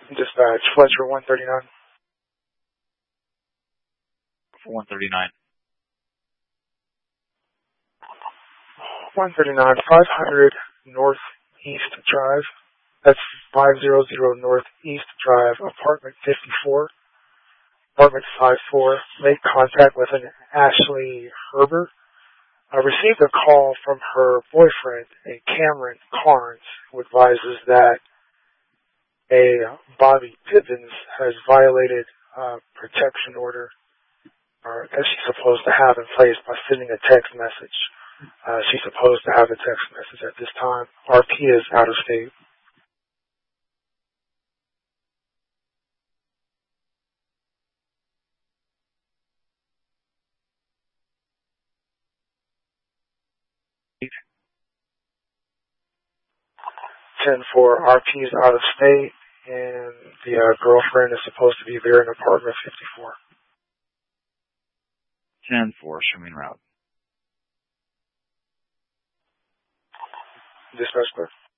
Dispatch, Fletcher 139. 139. 139, 500 Northeast Drive. That's 500 Northeast Drive, apartment 54, apartment 54. Made contact with an Ashley Herbert. I received a call from her boyfriend, a Cameron Carnes, who advises that a Bobby Pippins has violated a protection order that she's supposed to have in place by sending a text message. She's supposed to have a text message at this time. RP is out of state. For RP is out of state, and the girlfriend is supposed to be there in apartment 54. 10-4, show me en route. Dispatch clear.